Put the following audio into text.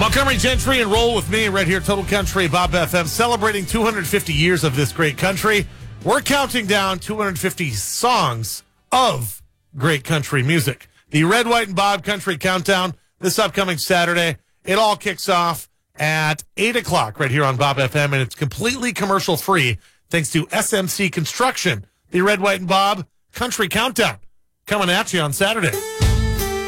Montgomery Gentry and roll with me right here, Total Country, Bob FM, celebrating 250 years of this great country. We're counting down 250 songs of great country music. The Red, White, and Bob Country Countdown this upcoming Saturday. It all kicks off at 8 o'clock right here on Bob FM, and it's completely commercial-free thanks to SMC Construction. The Red, White, and Bob Country Countdown coming at you on Saturday.